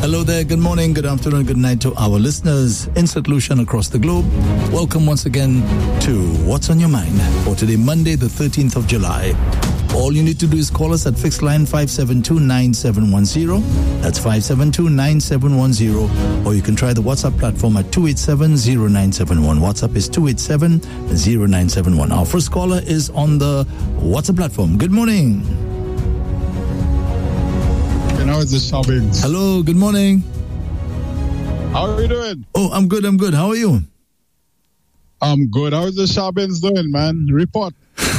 Hello there, good morning, good afternoon, good night to our listeners in St. Lucia and across the globe. Welcome once again to What's on Your Mind for today, Monday, the 13th of July. All you need to do is call us at fixed line 572-9710. That's 572-9710. Or you can try the WhatsApp platform at 287-0971. WhatsApp is 287-0971. Our first caller is on the WhatsApp platform. Good morning. How is the shopping? Hello, good morning. How are you doing? Oh, I'm good. How are you? I'm good. How is the shopping doing, man? Report.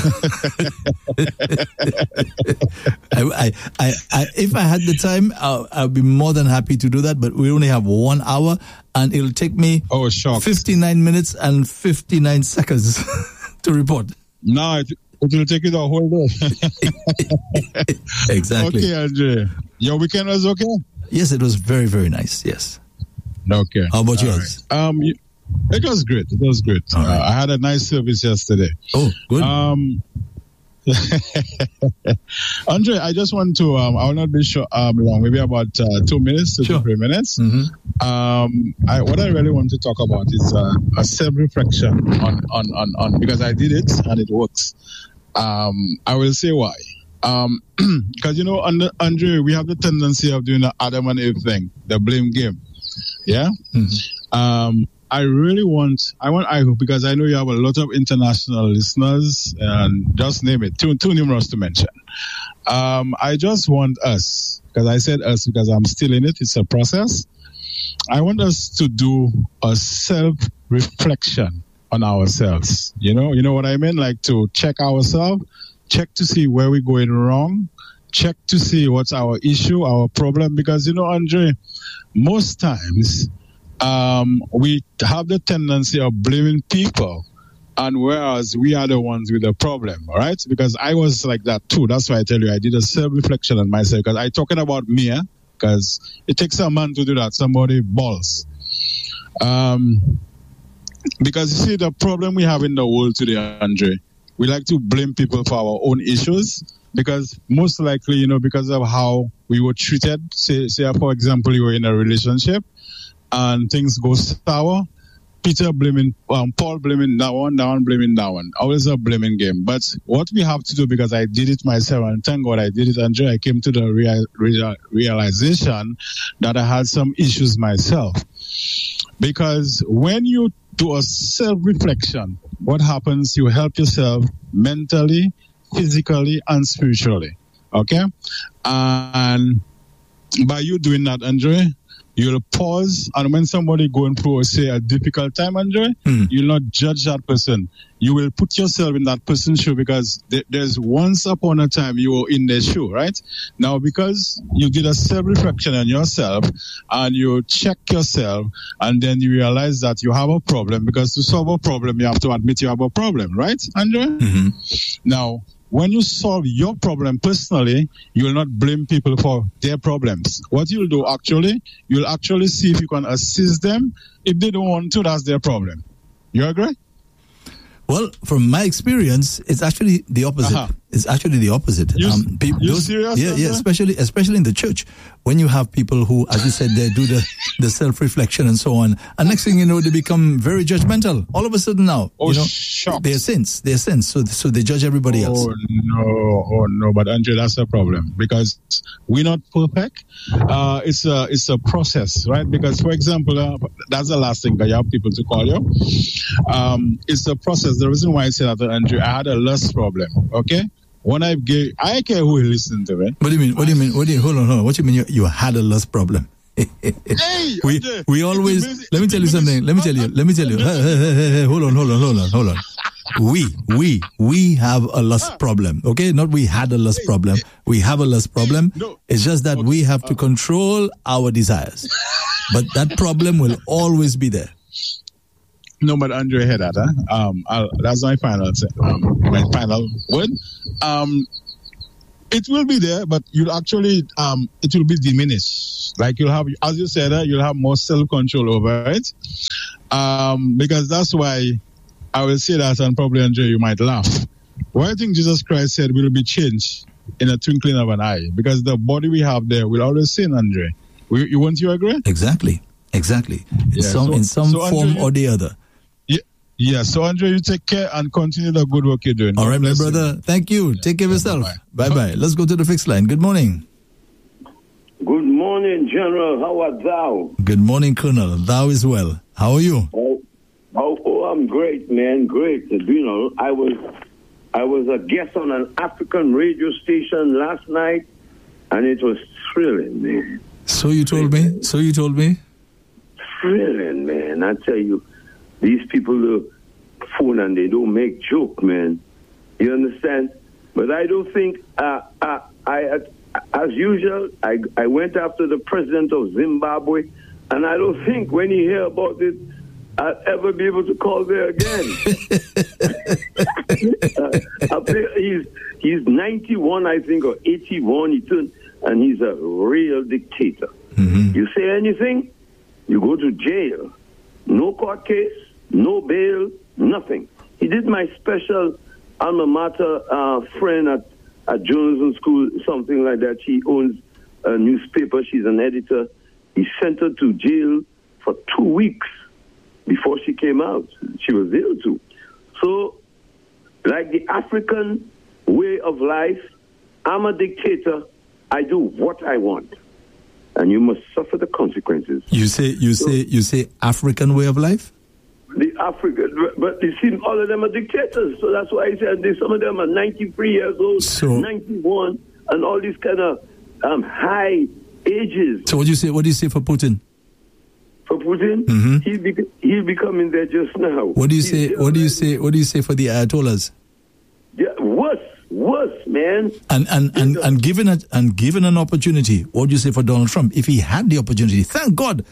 If I had the time, I'll be more than happy to do that. But we only have 1 hour, and it'll take me 59 minutes and 59 seconds to report. No, it will take you the whole day. Exactly. Okay, Andre. Your weekend was okay? Yes, it was very, very nice. Yes. Okay. How about yours? Right. It was great. Right. I had a nice service yesterday. Oh, good. Andre, I just want to, I will not be long, maybe about 2 minutes to 3 minutes. Mm-hmm. What I really want to talk about is a self-reflection on because I did it and it works. I will say why. Because, Andre, we have the tendency of doing the Adam and Eve thing, the blame game. Yeah? Mm-hmm. I hope, because I know you have a lot of international listeners, and just name it, too numerous to mention. I just want us, because I said us because I'm still in it, it's a process. I want us to do a self-reflection on ourselves. You know what I mean? Like to check ourselves, check to see where we're going wrong, check to see what's our issue, our problem, because, Andre, most times, we have the tendency of blaming people, and whereas we are the ones with the problem, all right? Because I was like that too. That's why I tell you I did a self-reflection on myself, because I'm talking about me, because it takes a man to do that, somebody balls. Because you see, the problem we have in the world today, Andre, we like to blame people for our own issues, because most likely, because of how we were treated. Say for example, you were in a relationship, and things go sour. Peter blaming, Paul blaming that one blaming that one. Always a blaming game. But what we have to do, because I did it myself, and thank God I did it, Andre, I came to the realization that I had some issues myself. Because when you do a self-reflection, what happens? You help yourself mentally, physically, and spiritually. Okay? And by you doing that, Andre, you'll pause, and when somebody going through, say, a difficult time, Andre, you'll not judge that person. You will put yourself in that person's shoe, because there's once upon a time you were in their shoe, right? Now, because you did a self-reflection on yourself, and you check yourself, and then you realize that you have a problem, because to solve a problem, you have to admit you have a problem, right, Andre? Mm-hmm. Now, when you solve your problem personally, you will not blame people for their problems. What you'll do, you'll actually see if you can assist them. If they don't want to, that's their problem. You agree? Well, from my experience, it's actually the opposite. Uh-huh. It's actually the opposite. You serious? Yeah, especially in the church, when you have people who, as you said, they do the self-reflection and so on, and next thing you know, they become very judgmental. All of a sudden now, they're sins, so they judge everybody else. Oh no! But Andre, that's a problem, because we're not perfect. It's a process, right? Because, for example, that's the last thing that you have people to call you. It's a process. The reason why I say that, Andre, I had a lust problem. Okay. When I care who will listen to me. What do you mean? Hold on. What do you mean you had a lust problem? Hey, we always, let me tell you something. Let me tell you. Hey, hold on. We have a lust problem. Okay? Not we had a lust problem. We have a lust problem. No. It's just that we have to control our desires. But that problem will always be there. No, but Andre had that. That's my final word. It will be there, but you'll actually, it will be diminished. Like you'll have, as you said, you'll have more self-control over it. Because that's why I will say that, and probably, Andre, you might laugh. Why I think Jesus Christ said will be changed in a twinkling of an eye, because the body we have there will always sin, Andre. Won't you agree? Exactly. In Yeah, some form or the other. Yeah, so Andre, you take care and continue the good work you're doing. All right, my brother. Thank you. Take care of yourself. Bye-bye. Let's go to the fixed line. Good morning. Good morning, General. How art thou? Good morning, Colonel. Thou is well. How are you? Oh, I'm great, man. Great. You know, I was a guest on an African radio station last night, and it was thrilling, man. So you told me? Thrilling, man. I tell you, these people phone and they don't make joke, man. You understand? But I don't think, as usual, I went after the president of Zimbabwe, and I don't think when he hear about it, I'll ever be able to call there again. He's 91, I think, or 81. He turned, and he's a real dictator. Mm-hmm. You say anything, you go to jail. No court case, no bail, nothing. He did my special alma mater friend at journalism school, something like that. She owns a newspaper. She's an editor. He sent her to jail for 2 weeks before she came out. She was ill too. So, like the African way of life, I'm a dictator. I do what I want, and you must suffer the consequences. You say African way of life? The African, but you see, all of them are dictators. So that's why I said some of them are 93 years old, 91, and all these kind of high ages. So what do you say? What do you say for Putin? For Putin, mm-hmm. he'll be coming there just now. What do you say? What do you say? What do you say for the Ayatollahs? Yeah, worse, man. And given an opportunity, what do you say for Donald Trump? If he had the opportunity, thank God.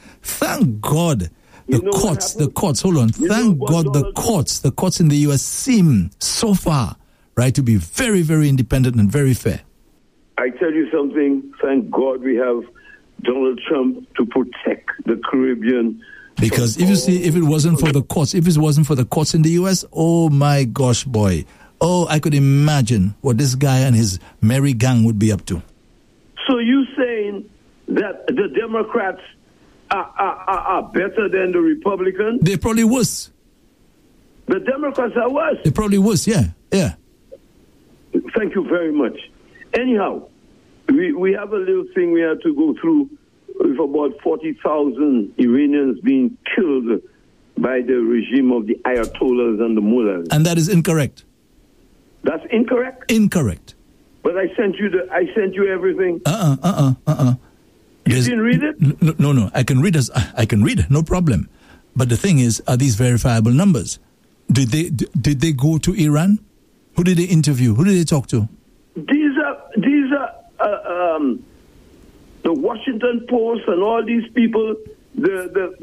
The courts. Hold on. Thank God, the courts in the U.S. seem so far, right, to be very, very independent and very fair. I tell you something. Thank God we have Donald Trump to protect the Caribbean. Because if it wasn't for the courts in the U.S., oh my gosh, boy. Oh, I could imagine what this guy and his merry gang would be up to. So you saying that the Democrats are better than the Republicans? They're probably worse. The Democrats are worse? They're probably worse, yeah. Thank you very much. Anyhow, we have a little thing we have to go through with about 40,000 Iranians being killed by the regime of the Ayatollahs and the mullahs. And that is incorrect. That's incorrect? Incorrect. But I sent you everything. You didn't read it? No. I can read, no problem. But the thing is, are these verifiable numbers? Did they go to Iran? Who did they interview? Who did they talk to? These are the Washington Post and all these people, the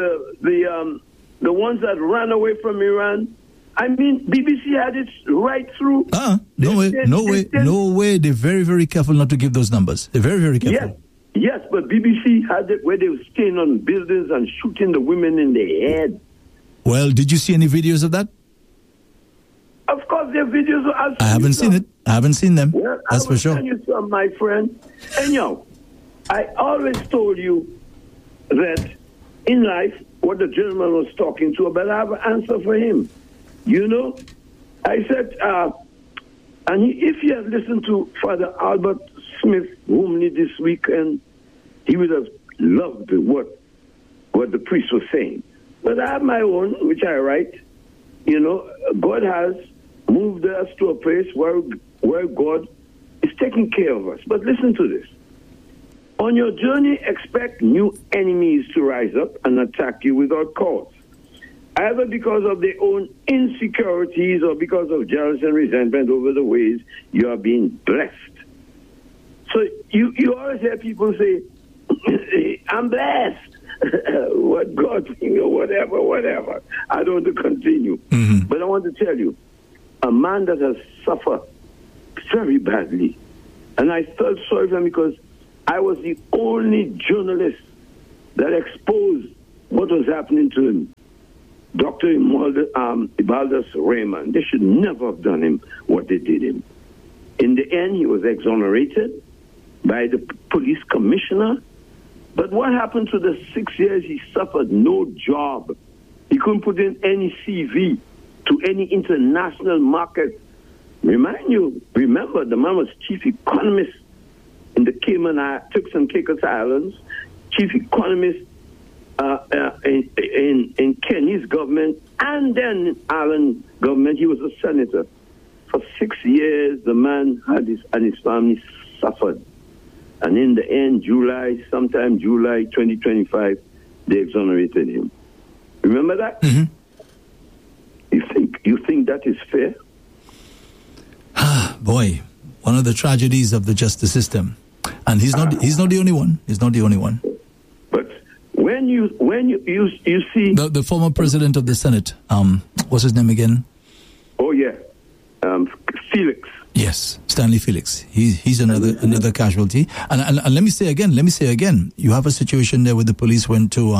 ones that ran away from Iran. I mean, BBC had it right through. No way. They're very, very careful not to give those numbers. They're very, very careful. Yes, but BBC had it where they were staying on buildings and shooting the women in the head. Well, did you see any videos of that? Of course, there are videos. I haven't seen it. I haven't seen them. Well, that's for sure. I will tell you some, my friend. Anyhow, I always told you that in life, what the gentleman was talking to, but I have an answer for him. You know, I said, if you had listened to Father Albert Smith Rumley this weekend, he would have loved what the priest was saying. But I have my own, which I write. You know, God has moved us to a place where God is taking care of us. But listen to this. On your journey, expect new enemies to rise up and attack you without cause, either because of their own insecurities or because of jealousy and resentment over the ways you are being blessed. So you always hear people say, I'm blessed. What God, whatever. I don't want to continue. Mm-hmm. But I want to tell you, a man that has suffered very badly, and I felt sorry for him because I was the only journalist that exposed what was happening to him. Dr. Ibaldas Raymond, they should never have done him what they did him. In the end, he was exonerated by the police commissioner, But what happened to the 6 years he suffered? No job. He couldn't put in any CV to any international market. Remember, the man was chief economist in the Turks and Caicos Islands, chief economist in Kenny's government, and then Ireland government. He was a senator. For 6 years, the man and his family suffered. And in the end, sometime July 2025, they exonerated him. Remember that? Mm-hmm. You think that is fair? Boy, one of the tragedies of the justice system. And he's not the only one. He's not the only one. But when you see the former president of the Senate, what's his name again? Oh yeah. Felix. Yes, Stanley Felix. He's another casualty. And let me say again, you have a situation there where the police went to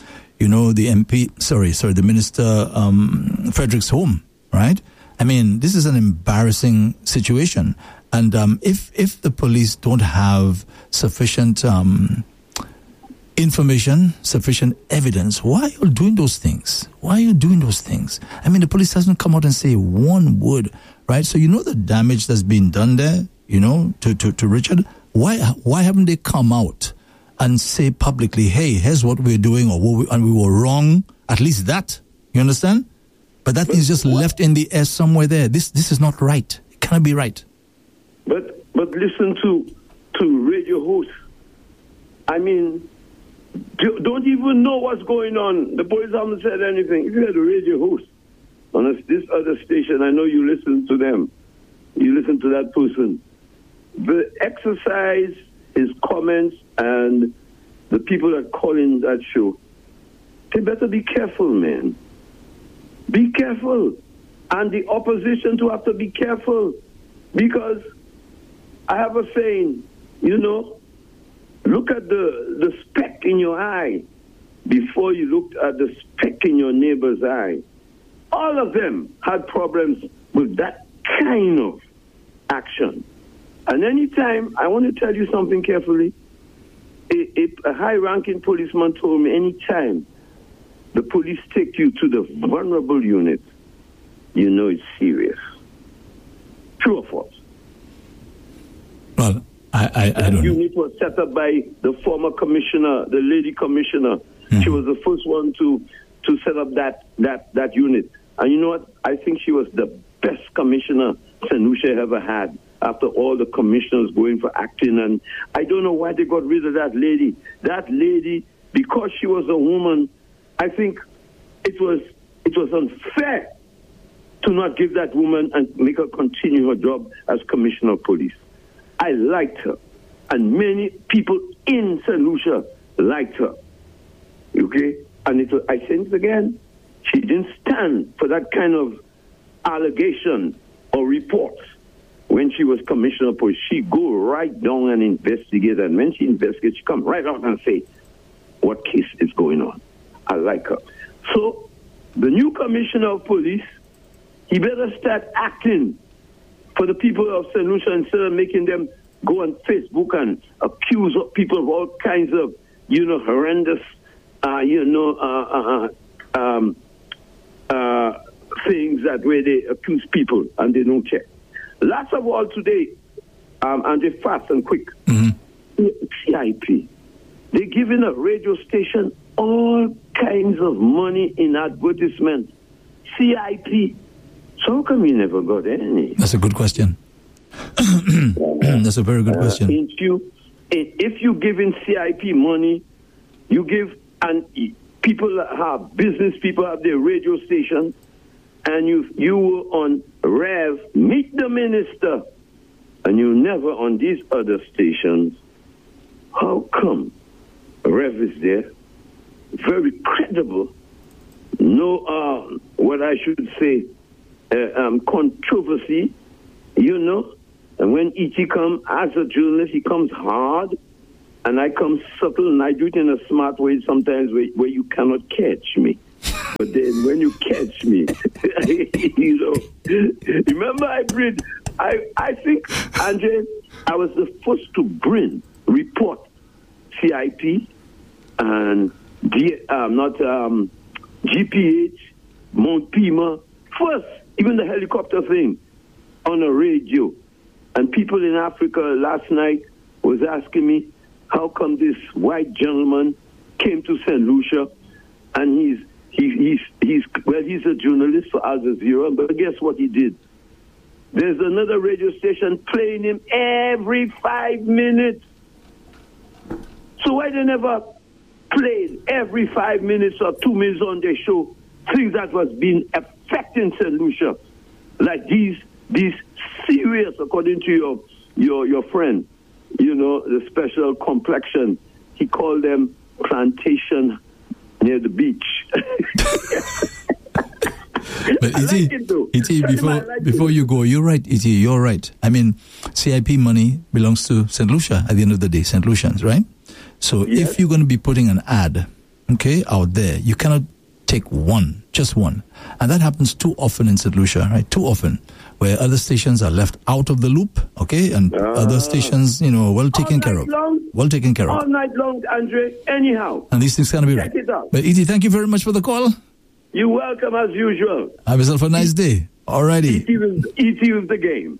the minister Frederick's home, right? I mean, this is an embarrassing situation. And if the police don't have sufficient information, sufficient evidence, why are you doing those things? I mean, the police hasn't come out and say one word, right? So you know the damage that's been done there, to Richard. Why haven't they come out and say publicly, hey, here's what we're doing, and we were wrong? At least that, you understand? But that is just left in the air somewhere there. This is not right. It cannot be right. But listen to radio hosts. I mean, don't even know what's going on. The police haven't said anything. If you had a radio host on this other station, I know you listen to them. You listen to that person. The exercise, his comments, and the people that call in that show, they better be careful, man. Be careful. And the opposition too have to be careful. Because I have a saying, look at the speck in your eye before you looked at the speck in your neighbor's eye. All of them had problems with that kind of action. And anytime, I want to tell you something carefully, a high-ranking policeman told me anytime the police take you to the vulnerable unit, you know it's serious. True or false? Well, I don't know. The unit was set up by the former commissioner, the lady commissioner. Mm-hmm. She was the first one to set up that unit. And you know what? I think she was the best commissioner St. Lucia ever had after all the commissioners going for acting. And I don't know why they got rid of that lady. That lady, because she was a woman, I think it was unfair to not give that woman and make her continue her job as commissioner of police. I liked her, and many people in St. Lucia liked her. Okay? And I say it again, she didn't stand for that kind of allegation or reports when she was commissioner of police. She go right down and investigate, and when she investigates, she come right out and say what case is going on. I like her. So the new commissioner of police, he better start acting for the people of St. Lucia instead of making them go on Facebook and accuse people of all kinds of, horrendous, things that where they accuse people and they don't check. Last of all today, and they fast and quick, CIP, they're giving a radio station all kinds of money in advertisement. CIP. So how come you never got any? That's a good question. That's a very good question. If you give in CIP money, you give, and people have, business people have their radio station, and you were on Rev, meet the minister, and you never on these other stations. How come Rev is there? Very credible. No, what I should say, controversy, and when E.T. comes as a journalist, he comes hard, and I come subtle, and I do it in a smart way sometimes where you cannot catch me. But then when you catch me, remember I think, Andre, I was the first to report CIP and GPH, Mount Pima, first, even the helicopter thing on a radio. And people in Africa last night was asking me, how come this white gentleman came to St. Lucia, and he's a journalist for Al Jazeera, but guess what he did? There's another radio station playing him every 5 minutes. So why they never played every 5 minutes or 2 minutes on their show things that was being affecting St. Lucia, like these serious, according to your friend, the special complexion, he called them plantation near the beach. But E.T., before you go, you're right, E.T., you're right. I mean, CIP money belongs to St. Lucia at the end of the day, St. Lucians, right? So yes. If you're going to be putting an ad, out there, you cannot take just one. And that happens too often in St. Lucia, right? Too often, where other stations are left out of the loop, and other stations, well taken care of. Well taken care of. All night long, Andre, anyhow. And these things can be right. Check it out. But E.T., thank you very much for the call. You're welcome, as usual. Have yourself a nice day. All righty. E.T. was the game.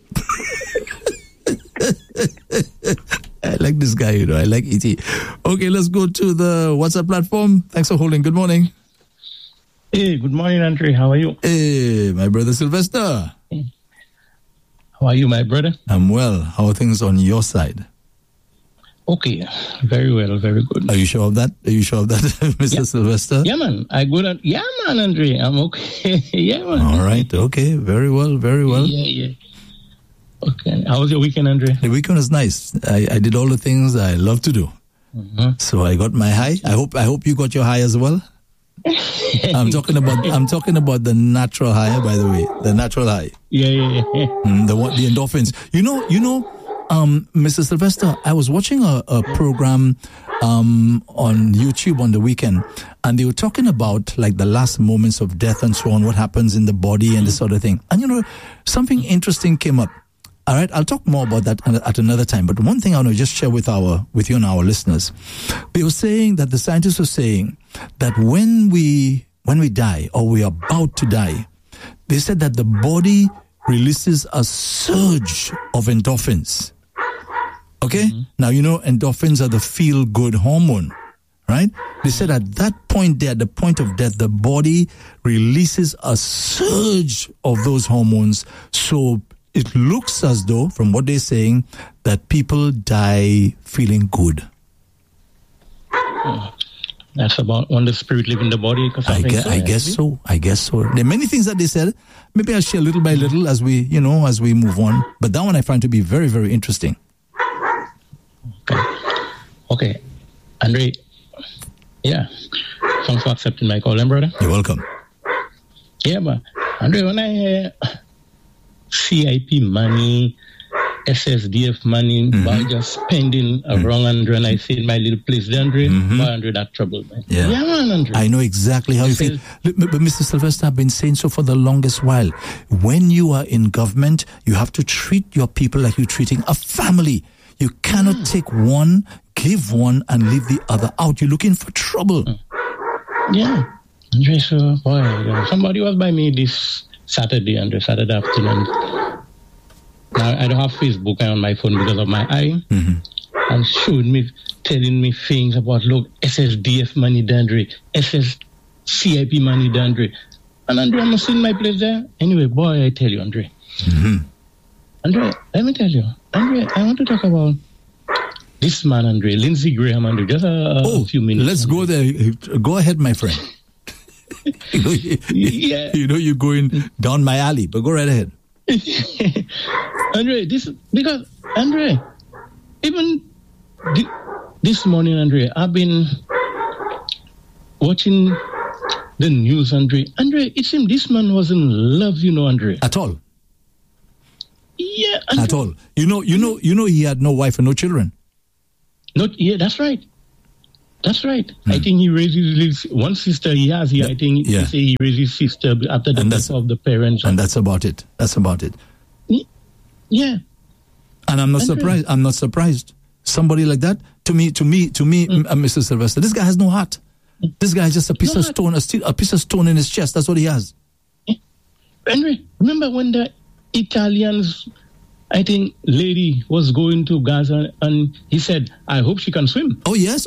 I like this guy, I like E.T. Okay, let's go to the WhatsApp platform. Thanks for holding. Good morning. Hey, good morning, Andre. How are you? Hey, my brother Sylvester. How are you, my brother? I'm well. How are things on your side? Okay, very well, very good. Are you sure of that? Mr. Sylvester? Yeah, man. Yeah, man, Andre. I'm okay. Yeah, man. All right. Okay. Very well. Very well. Yeah. Okay. How was your weekend, Andre? The weekend was nice. I did all the things I love to do. Mm-hmm. So I got my high. I hope you got your high as well. I'm talking about the natural high, by the way. The natural high. Yeah. The endorphins. You know, Mr. Sylvester, I was watching a program on YouTube on the weekend, and they were talking about like the last moments of death and so on, what happens in the body and this sort of thing. And something interesting came up. All right, I'll talk more about that at another time. But one thing I want to just share with you and our listeners, they were saying that the scientists were saying that when we die or we are about to die, they said that the body releases a surge of endorphins. Okay? Mm-hmm. Now, endorphins are the feel-good hormone, right? They said at that point there, at the point of death, the body releases a surge of those hormones. So it looks as though, from what they're saying, that people die feeling good. That's about when the spirit lives in the body. I guess so. There are many things that they said. Maybe I'll share little by little as we move on. But that one I find to be very, very interesting. Okay. Andre, yeah. Thanks for accepting my call, brother. You're welcome. Yeah, but Andre, when I hear CIP money, SSDF money, by just spending around Andre, and I say in my little place, Andre, Andre, that trouble, man. Yeah, man, Andre. I know exactly how you feel. But Mr. Sylvester, I've been saying so for the longest while. When you are in government, you have to treat your people like you're treating a family. You cannot take one, give one, and leave the other out. You're looking for trouble. Yeah. Andre, so, boy, somebody was by me this Saturday afternoon. Now, I don't have Facebook on my phone because of my eye. Mm-hmm. And showed me, telling me things about, look, SSDF money, Dandre, SSCIP money, Dandre. And Andre, I'm in my place there. Anyway, boy, I tell you, Andre. Mm-hmm. Andre, let me tell you. Andre, I want to talk about this man, Andre, Lindsey Graham, Andre. Just a few minutes. Let's go there. Go ahead, my friend. Yeah. You're going down my alley, but go right ahead. Andre, because Andre, even this morning, Andre, I've been watching the news, Andre. Andre, it seemed this man was in love, Andre. At all. Yeah, Andre. At all. He had no wife and no children. Yeah, that's right. That's right. I think he raises one sister he has here. I think he say he raised his sister after the death of the parents. And that's about it. Yeah. And I'm not surprised. I'm not surprised. somebody like that, to me, Mr. Sylvester, this guy has no heart. This guy is just a piece of stone, a piece of stone in his chest. That's what he has. Henry, remember when the Italians, I think, lady was going to Gaza and he said, I hope she can swim. Oh, yes.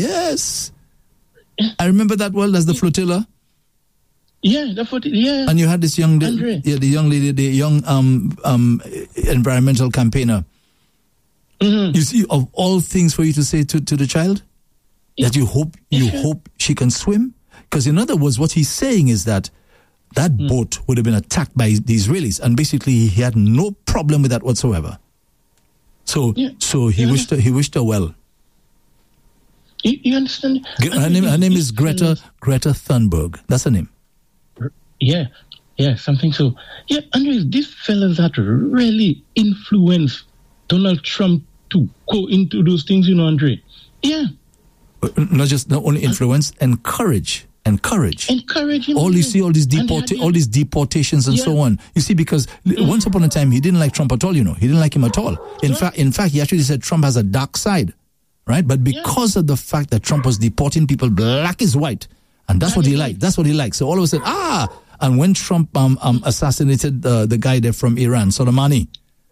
I remember that well. That's the flotilla. Yeah, the flotilla, yeah. And you had this young, the young lady, the young environmental campaigner. Mm-hmm. You see, of all things for you to say to the child, that you hope she can swim? Because in other words, what he's saying is that boat would have been attacked by the Israelis, and basically he had no problem with that whatsoever. So he wished her well. You understand? Her name is Greta Thunberg. That's her name. Yeah, something so. Yeah, Andre, these fellas that really influenced Donald Trump to go into those things, Andre. Yeah. Not only influence, encourage. Encouraging. You see all these deportations and so on. You see, because once upon a time he didn't like Trump at all. He didn't like him at all. In fact, he actually said Trump has a dark side, right? But because of the fact that Trump was deporting people, black is white, and that's what he liked. That's what he liked. So all of a sudden, and when Trump assassinated the guy there from Iran, Soleimani,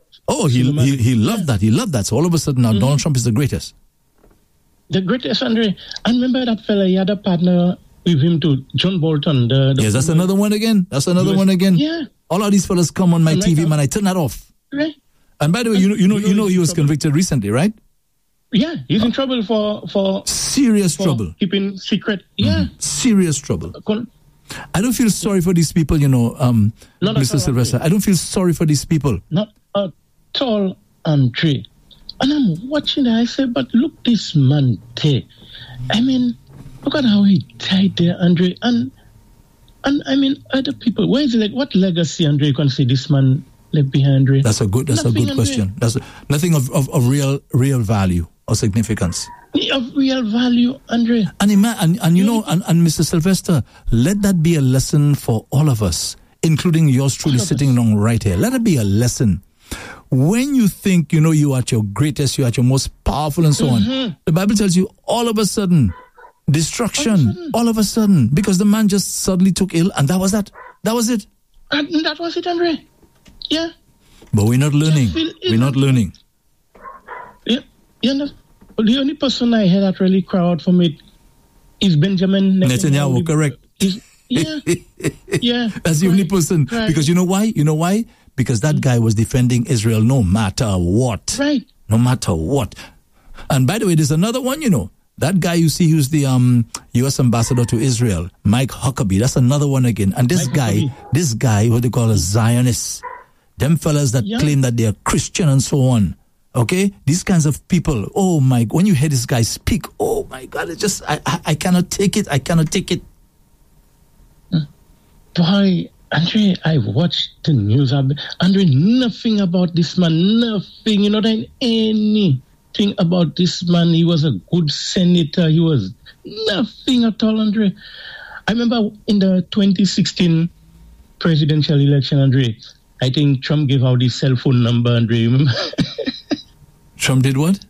he loved that. He loved that. So all of a sudden now Donald Trump is the greatest. The greatest, Andre. I remember that fella. He had a partner with him too, John Bolton. Yes, that's another one again. Yeah. All of these fellas come on my TV, man. I turn that off. Right. And by the way, you know he was convicted recently, right? Yeah, he's in trouble for serious trouble, keeping secret. Yeah, serious trouble. I don't feel sorry for these people, Mr. Sylvester. I don't feel sorry for these people. Not at all, Andre. And I'm watching it, I say, but look this man there. I mean, look at how he died there, Andre. And I mean, other people, where is it? Like, what legacy, Andre, you can say this man left behind, Andre? That's a good question. That's nothing of real value or significance. Of real value, Andre. And Mr. Sylvester, let that be a lesson for all of us, including yours truly sitting along right here. Let it be a lesson. When you think, you are at your greatest, you are at your most powerful and so on, the Bible tells you all of a sudden, destruction, all of a sudden, because the man just suddenly took ill, and that was that. That was it. And that was it, Andre. Yeah. But we're not learning. Yeah. The only person I hear that really cry out for me is Benjamin Netanyahu. Correct. Yeah. That's the only person. Right. Because you know why? Because that guy was defending Israel no matter what. Right. No matter what. And by the way, there's another one, That guy you see who's the U.S. ambassador to Israel, Mike Huckabee, that's another one again. And this guy, what they call a Zionist. Them fellas that claim that they're Christian and so on. Okay? These kinds of people, oh my, when you hear this guy speak, oh my God, it's just, I cannot take it. I cannot take it. Boy, Andre, I watched the news. Andre, nothing about this man, nothing, not anything about this man. He was a good senator. He was nothing at all, Andre. I remember in the 2016 presidential election, Andre, I think Trump gave out his cell phone number, Andre, remember? Trump did what?